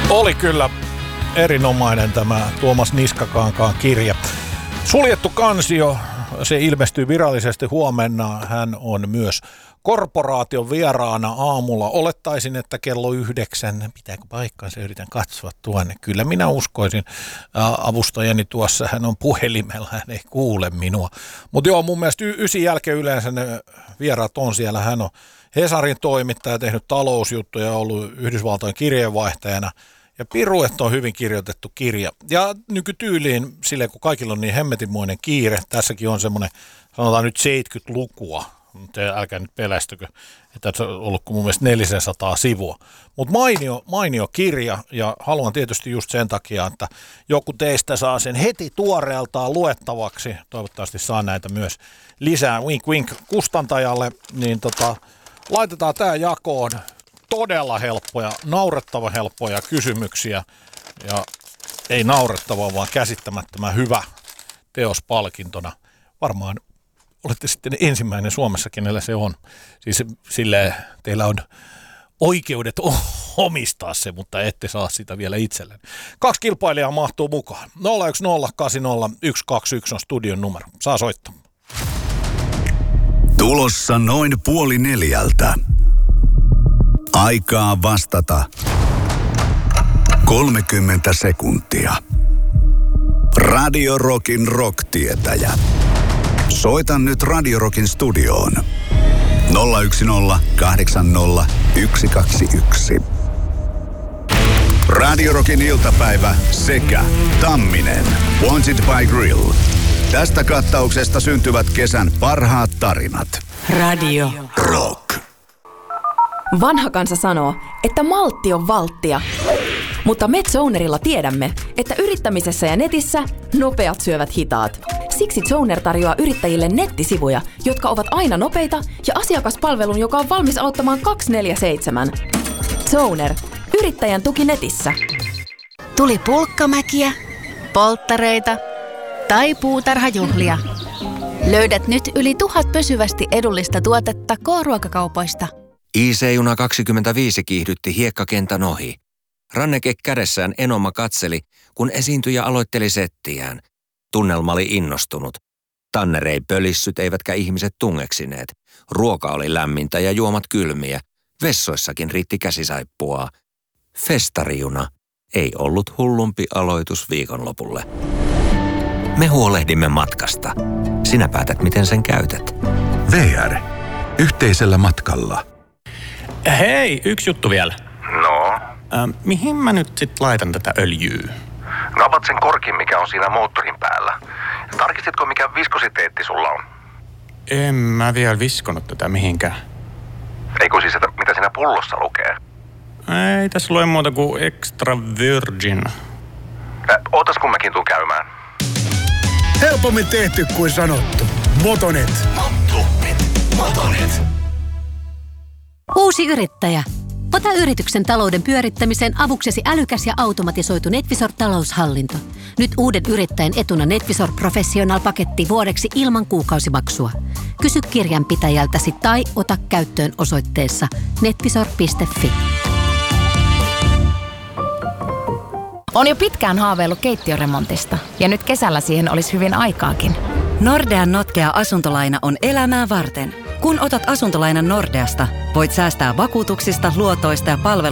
Oli kyllä erinomainen tämä Tuomas Niskakankaan kirja. Suljettu kansio, se ilmestyy virallisesti huomenna. Hän on myös korporaation vieraana aamulla. Olettaisin, että kello 9. Pitääkö paikkansa? Yritän katsoa tuonne. Kyllä minä uskoisin. Avustajani tuossa, hän on puhelimella, hän ei kuule minua. Mutta joo, mun mielestä 9 jälkeen yleensä ne vieraat on siellä. Hän on Hesarin toimittaja, tehnyt talousjuttuja, ollut Yhdysvaltojen kirjeenvaihtajana. Ja Piruet on hyvin kirjoitettu kirja. Ja nykytyyliin, silleen kun kaikilla on niin hemmetinmoinen kiire, tässäkin on semmoinen, sanotaan nyt 70-lukua, mutta älkää nyt pelästykö, että se on ollut mun mielestä 400 sivua. Mutta mainio kirja, ja haluan tietysti just sen takia, että joku teistä saa sen heti tuoreeltaan luettavaksi. Toivottavasti saa näitä myös lisää wink wink kustantajalle, niin laitetaan tämä jakoon. Todella helppoja, naurettavan helppoja kysymyksiä ja ei naurettava, vaan käsittämättömän hyvä teos palkintona. Varmaan olette sitten ensimmäinen Suomessa, kenellä se on. Siis silleen teillä on oikeudet omistaa se, mutta ette saa sitä vielä itselleen. 2 kilpailijaa mahtuu mukaan. 01080 on studion numero. Saa soittaa. Tulossa noin 3:30. Aikaa vastata 30 sekuntia. Radio Rockin rock-tietäjä. Soita nyt Radio Rockin studioon. 010 80 121. Radio Rockin iltapäivä sekä Tamminen. Wanted by Grill. Tästä kattauksesta syntyvät kesän parhaat tarinat. Radio Rock. Vanha kansa sanoo, että maltti on valttia. Mutta me Zonerilla tiedämme, että yrittämisessä ja netissä nopeat syövät hitaat. Siksi Zoner tarjoaa yrittäjille nettisivuja, jotka ovat aina nopeita ja asiakaspalvelun, joka on valmis auttamaan 24/7. Zoner. Yrittäjän tuki netissä. Tuli pulkkamäkiä, polttareita tai puutarhajuhlia. Löydät nyt yli 1000 pysyvästi edullista tuotetta K-ruokakaupoista. IC-juna 25 kiihdytti hiekkakentän ohi. Ranneke kädessään Enoma katseli, kun esiintyjä aloitteli settiään. Tunnelma oli innostunut. Tanner ei pölissyt eivätkä ihmiset tungeksineet. Ruoka oli lämmintä ja juomat kylmiä. Vessoissakin riitti käsisaippua. Festarijuna ei ollut hullumpi aloitus viikonlopulle. Me huolehdimme matkasta. Sinä päätät, miten sen käytät. VR. Yhteisellä matkalla. Hei, yksi juttu vielä. No? Mihin mä nyt sit laitan tätä öljyä? Napat sen korkin, mikä on siinä moottorin päällä. Tarkistitko, mikä viskositeetti sulla on? En mä vielä viskonut tätä mihinkään. Eikö siis, että mitä siinä pullossa lukee? Ei tässä lue muuta kuin extra virgin. Ootas kun mäkin tuun käymään. Helpommin tehty kuin sanottu. Motonet. Motonet. Uusi yrittäjä. Ota yrityksen talouden pyörittämiseen avuksesi älykäs ja automatisoitu NetVisor-taloushallinto. Nyt uuden yrittäjän etuna NetVisor Professional-paketti vuodeksi ilman kuukausimaksua. Kysy kirjanpitäjältäsi tai ota käyttöön osoitteessa netvisor.fi. On jo pitkään haaveillut keittiöremontista ja nyt kesällä siihen olisi hyvin aikaakin. Nordean notkea asuntolaina on elämää varten. Kun otat asuntolainan Nordeasta, voit säästää vakuutuksista, luotoista ja palveluista